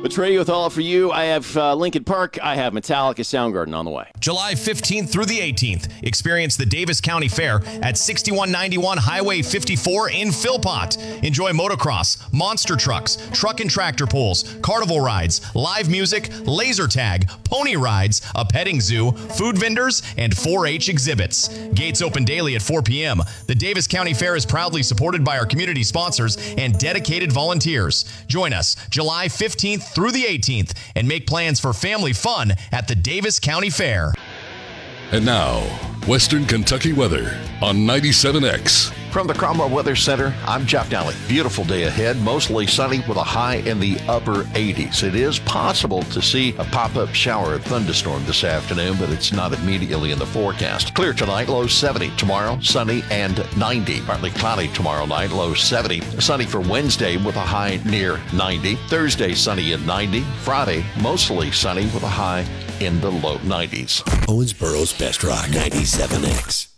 Betray with all for you. I have Lincoln Park. I have Metallica Soundgarden on the way. July 15th through the 18th, experience the Davis County Fair at 6191 Highway 54 in Philpott. Enjoy motocross, monster trucks, truck and tractor pulls, carnival rides, live music, laser tag, pony rides, a petting zoo, food vendors, and 4-H exhibits. Gates open daily at 4 p.m. The Davis County Fair is proudly supported by our community sponsors and dedicated volunteers. Join us July 15th through the 18th and make plans for family fun at the Davis County Fair. And now, Western Kentucky weather on 97X. From the Cromwell Weather Center, I'm Jeff Daly. Beautiful day ahead, mostly sunny with a high in the upper 80s. It is possible to see a pop-up shower or thunderstorm this afternoon, but it's not immediately in the forecast. Clear tonight, low 70. Tomorrow, sunny and 90. Partly cloudy tomorrow night, low 70. Sunny for Wednesday with a high near 90. Thursday, sunny at 90. Friday, mostly sunny with a high in the low 90s. Owensboro's Best Rock 97X.